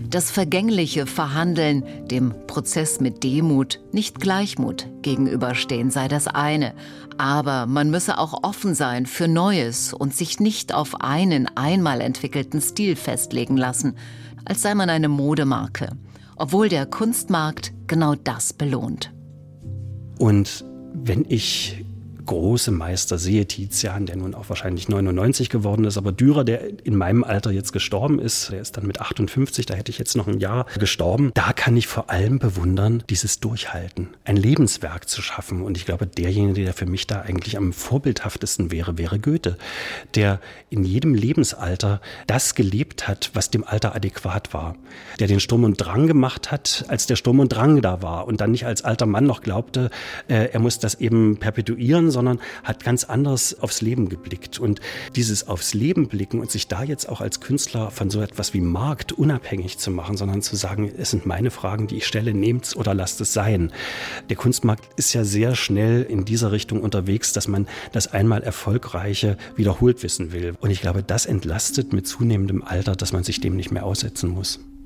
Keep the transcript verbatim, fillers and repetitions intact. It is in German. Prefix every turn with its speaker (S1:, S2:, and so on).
S1: Das vergängliche Verhandeln, dem Prozess mit Demut, nicht Gleichmut gegenüberstehen sei das eine. Aber man müsse auch offen sein für Neues und sich nicht auf einen einmal entwickelten Stil festlegen lassen, als sei man eine Modemarke. Obwohl der Kunstmarkt genau das belohnt.
S2: Und wenn ich große Meister sehe, Tizian, der nun auch wahrscheinlich neunundneunzig geworden ist, aber Dürer, der in meinem Alter jetzt gestorben ist, der ist dann mit achtundfünfzig, da hätte ich jetzt noch ein Jahr gestorben, da kann ich vor allem bewundern, dieses Durchhalten, ein Lebenswerk zu schaffen. Und ich glaube, derjenige, der für mich da eigentlich am vorbildhaftesten wäre, wäre Goethe, der in jedem Lebensalter das gelebt hat, was dem Alter adäquat war, der den Sturm und Drang gemacht hat, als der Sturm und Drang da war und dann nicht als alter Mann noch glaubte, äh, er muss das eben perpetuieren, sondern hat ganz anders aufs Leben geblickt. Und dieses aufs Leben blicken und sich da jetzt auch als Künstler von so etwas wie Markt unabhängig zu machen, sondern zu sagen, es sind meine Fragen, die ich stelle, nehmt's oder lasst es sein. Der Kunstmarkt ist ja sehr schnell in dieser Richtung unterwegs, dass man das einmal Erfolgreiche wiederholt wissen will. Und ich glaube, das entlastet mit zunehmendem Alter, dass man sich dem nicht mehr aussetzen muss.